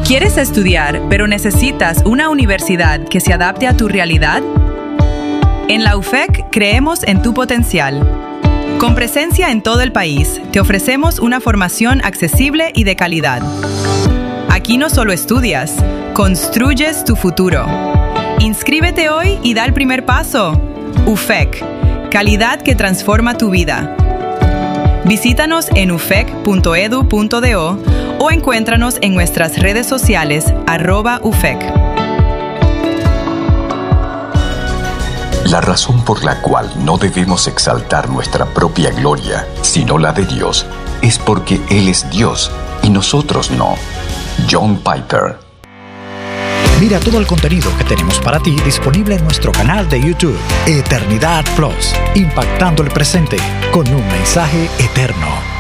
¿Quieres estudiar, pero necesitas una universidad que se adapte a tu realidad? En la UFEC creemos en tu potencial. Con presencia en todo el país, te ofrecemos una formación accesible y de calidad. Aquí no solo estudias, construyes tu futuro. Inscríbete hoy y da el primer paso. UFEC, calidad que transforma tu vida. Visítanos en ufec.edu.do o encuéntranos en nuestras redes sociales @UFEC. La razón por la cual no debemos exaltar nuestra propia gloria, sino la de Dios, es porque Él es Dios y nosotros no. John Piper. Mira todo el contenido que tenemos para ti disponible en nuestro canal de YouTube, Eternidad Plus, impactando el presente con un mensaje eterno.